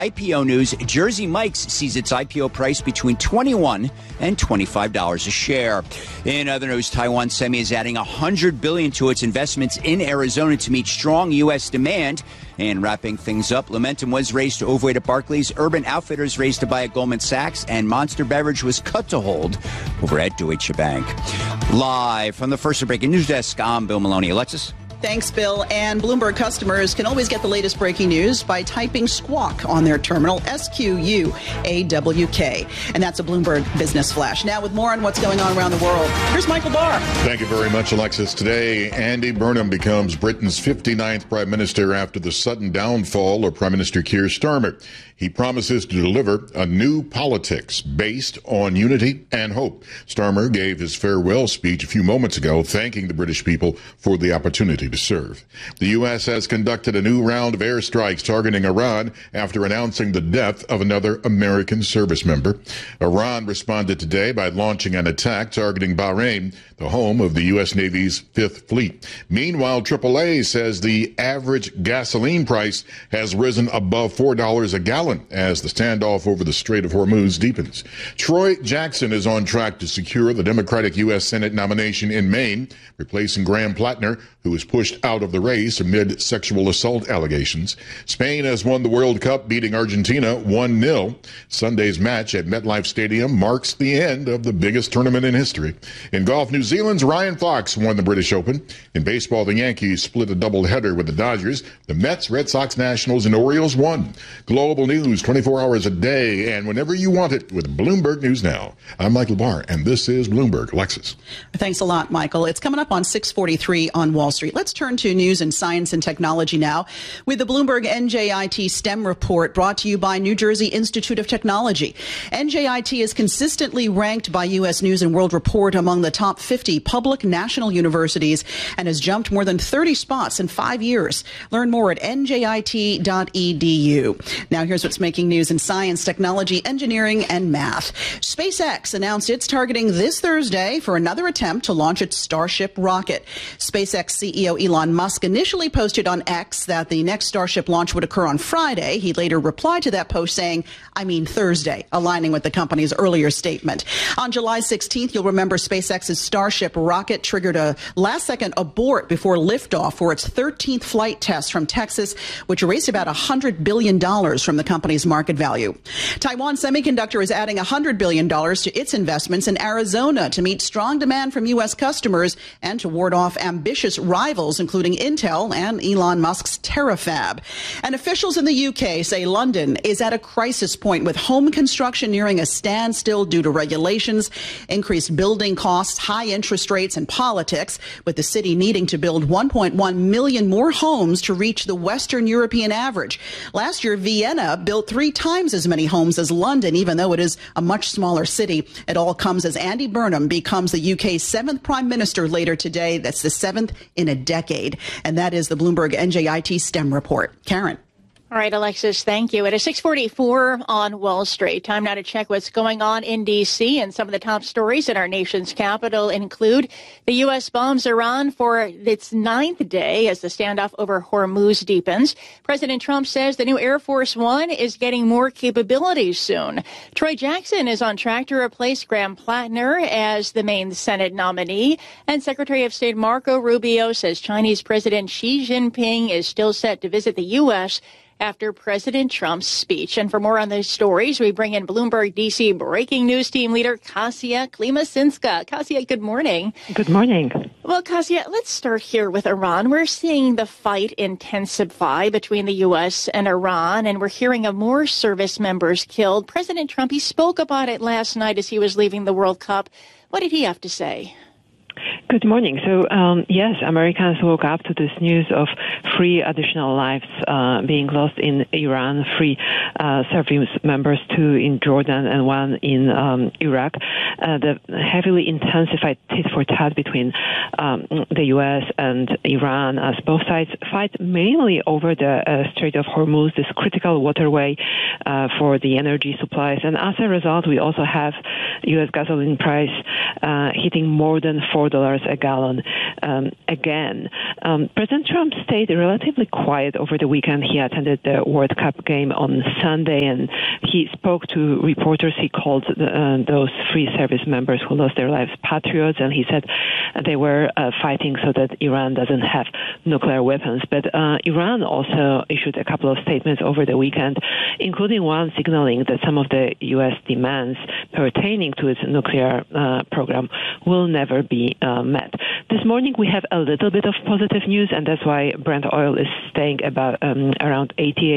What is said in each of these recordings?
IPO news, Jersey Mike's sees its IPO price between $21 and $25 a share. In other news, Taiwan Semi is adding $100 billion to its investments in Arizona to meet strong U.S. demand. And wrapping things up, Lumentum was raised to overweight at Barclays, Urban Outfitters raised to buy at Goldman Sachs, and Monster Beverage was cut to hold over at Deutsche Bank. Live from the First Breaking News Desk, I'm Bill Maloney. Alexis? Thanks, Bill. And Bloomberg customers can always get the latest breaking news by typing Squawk on their terminal, SQUAWK. And that's a Bloomberg Business Flash. Now with more on what's going on around the world, here's Michael Barr. Thank you very much, Alexis. Today, Andy Burnham becomes Britain's 59th Prime Minister after the sudden downfall of Prime Minister Keir Starmer. He promises to deliver a new politics based on unity and hope. Starmer gave his farewell speech a few moments ago, thanking the British people for the opportunity to serve. The U.S. has conducted a new round of airstrikes targeting Iran after announcing the death of another American service member. Iran responded today by launching an attack targeting Bahrain, the home of the U.S. Navy's Fifth Fleet. Meanwhile, AAA says the average gasoline price has risen above $4 a gallon as the standoff over the Strait of Hormuz deepens. Troy Jackson is on track to secure the Democratic U.S. Senate nomination in Maine, replacing Graham Plattner, who was pushed out of the race amid sexual assault allegations. Spain has won the World Cup, beating Argentina 1-0. Sunday's match at MetLife Stadium marks the end of the biggest tournament in history. In golf, New Zealand's Ryan Fox won the British Open. In baseball, the Yankees split a doubleheader with the Dodgers. The Mets, Red Sox, Nationals, and Orioles won. Global news 24 hours a day and whenever you want it with Bloomberg News Now. I'm Michael Barr, and this is Bloomberg. Alexis. Thanks a lot, Michael. It's coming up on 6:43 on Wall Street. Let's turn to news in science and technology now with the Bloomberg NJIT STEM report brought to you by New Jersey Institute of Technology. NJIT is consistently ranked by U.S. News and World Report among the top 50 public national universities and has jumped more than 30 spots in 5 years. Learn more at njit.edu. Now here's what's making news in science, technology, engineering, and math. SpaceX announced it's targeting this Thursday for another attempt to launch its Starship rocket. SpaceX CEO Elon Musk initially posted on X that the next Starship launch would occur on Friday. He later replied to that post saying, I mean Thursday, aligning with the company's earlier statement. On July 16th, you'll remember SpaceX's Starship rocket triggered a last-second abort before liftoff for its 13th flight test from Texas, which erased about $100 billion from the company's market value. Taiwan Semiconductor is adding $100 billion to its investments in Arizona to meet strong demand from U.S. customers and to ward off ambitious rivals, including Intel and Elon Musk's Terafab. And officials in the UK say London is at a crisis point with home construction nearing a standstill due to regulations, increased building costs, high interest rates, and politics, with the city needing to build 1.1 million more homes to reach the Western European average. Last year, Vienna built 3 times as many homes as London, even though it is a much smaller city. It all comes as Andy Burnham becomes the UK's 7th Prime Minister later today. That's the 7th in a decade. And that is the Bloomberg NJIT STEM report. Karen. All right, Alexis, thank you. It is 6:44 on Wall Street. Time now to check what's going on in D.C. And some of the top stories in our nation's capital include the U.S. bombs Iran for its 9th day as the standoff over Hormuz deepens. President Trump says the new Air Force One is getting more capabilities soon. Troy Jackson is on track to replace Graham Plattner as the Maine Senate nominee. And Secretary of State Marco Rubio says Chinese President Xi Jinping is still set to visit the U.S. after President Trump's speech. And for more on these stories, we bring in Bloomberg DC breaking news team leader Kasia Klimasinska. Kasia, good morning. Good morning. Well, Kasia, let's start here with Iran. We're seeing the fight intensify between the U.S. and Iran, and we're hearing of more service members killed. President Trump, he spoke about it last night as he was leaving the World Cup. What did he have to say? Good morning. So, yes, Americans woke up to this news of 3 additional lives being lost in Iran, 3 service members, 2 in Jordan and 1 in Iraq. The heavily intensified tit-for-tat between the U.S. and Iran as both sides fight mainly over the Strait of Hormuz, this critical waterway for the energy supplies. And as a result, we also have U.S. gasoline price hitting more than $4 a gallon. again. President Trump stayed relatively quiet over the weekend. He attended the World Cup game on Sunday, and he spoke to reporters. He called those free service members who lost their lives patriots, and he said they were fighting so that Iran doesn't have nuclear weapons. But Iran also issued a couple of statements over the weekend, including one signaling that some of the U.S. demands pertaining to its nuclear program will never be met. This morning we have a little bit of positive news, and that's why Brent oil is staying about around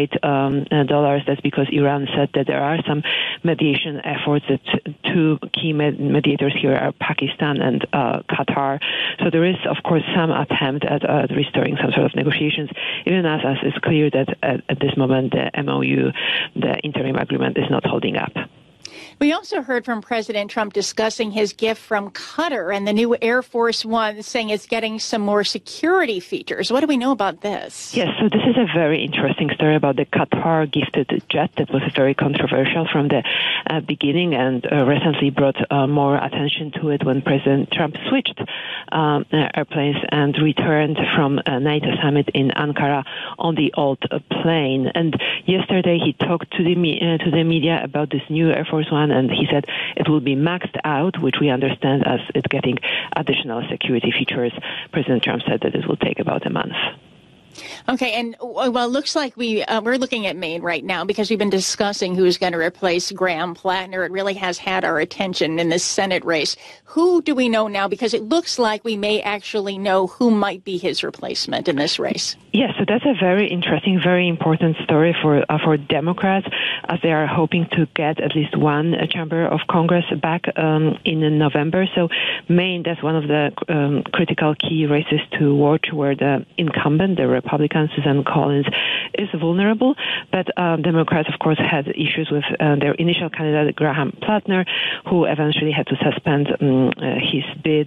$88. That's because Iran said that there are some mediation efforts. That two key mediators here are Pakistan and Qatar. So there is, of course, some attempt at restoring some sort of negotiations, even as it's clear that at this moment the MOU, the interim agreement, is not holding up. We also heard from President Trump discussing his gift from Qatar and the new Air Force One, saying it's getting some more security features. What do we know about this? Yes, so this is a very interesting story about the Qatar gifted jet that was very controversial from the beginning and recently brought more attention to it when President Trump switched airplanes and returned from a NATO summit in Ankara on the old plane. And yesterday he talked to the media about this new Air Force One, and he said it will be maxed out, which we understand as it getting additional security features. President Trump said that it will take about a month. Okay, and well, it looks like we're looking at Maine right now because we've been discussing who's going to replace Graham Plattner. It really has had our attention in this Senate race. Who do we know now? Because it looks like we may actually know who might be his replacement in this race. Yes, so that's a very interesting, very important story for Democrats, as they are hoping to get at least one chamber of Congress back in November. So Maine, that's one of the critical key races to watch, where the incumbent, the Republican Susan Collins, is vulnerable. But Democrats, of course, had issues with their initial candidate, Graham Plattner, who eventually had to suspend his bid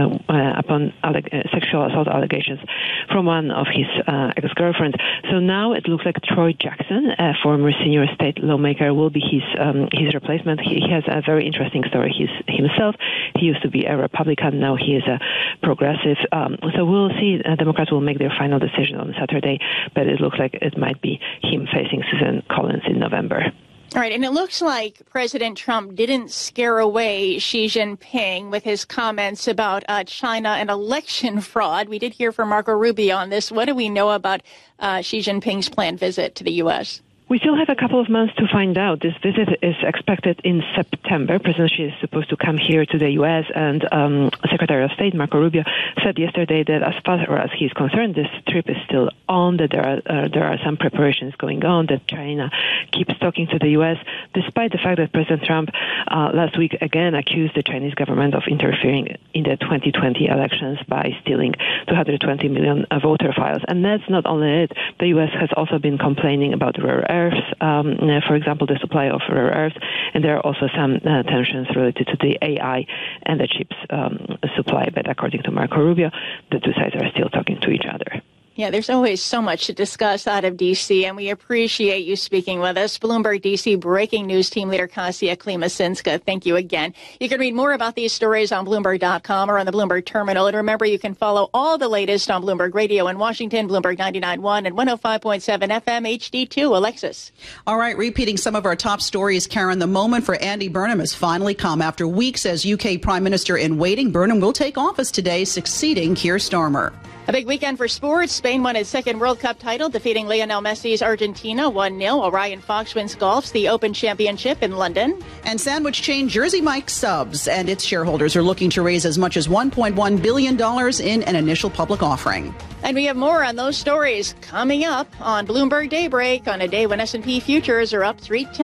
upon sexual assault allegations from one of his ex-girlfriends. So now it looks like Troy Jackson, a former senior state lawmaker, will be his replacement. He has a very interesting story himself. He used to be a Republican. Now he is a progressive. So we'll see. Democrats will make their final decision on Saturday, but it looks like it might be him facing Susan Collins in November. All right, and it looks like President Trump didn't scare away Xi Jinping with his comments about China and election fraud. We did hear from Marco Rubio on this. What do we know about Xi Jinping's planned visit to the U.S.? We still have a couple of months to find out. This visit is expected in September. President Xi is supposed to come here to the U.S., and Secretary of State Marco Rubio said yesterday that as far as he's concerned, this trip is still on, that there are some preparations going on, that China keeps talking to the U.S., despite the fact that President Trump last week again accused the Chinese government of interfering in the 2020 elections by stealing 220 million voter files. And that's not only it. The U.S. has also been complaining about rare earths, for example, the supply of rare earths, and there are also some tensions related to the AI and the chips supply. But according to Marco Rubio, the two sides are still talking to each other. Yeah, there's always so much to discuss out of D.C., and we appreciate you speaking with us. Bloomberg D.C. breaking news team leader Kasia Klimasinska, thank you again. You can read more about these stories on Bloomberg.com or on the Bloomberg Terminal. And remember, you can follow all the latest on Bloomberg Radio in Washington, Bloomberg 99.1 and 105.7 FM HD2. Alexis. All right, repeating some of our top stories, Karen. The moment for Andy Burnham has finally come. After weeks as UK Prime Minister in waiting, Burnham will take office today, succeeding Keir Starmer. A big weekend for sports. Spain won its second World Cup title, defeating Lionel Messi's Argentina 1-0. Orion Fox wins golf's the Open Championship in London. And sandwich chain Jersey Mike's Subs and its shareholders are looking to raise as much as $1.1 billion in an initial public offering. And we have more on those stories coming up on Bloomberg Daybreak on a day when S&P futures are up 3/10.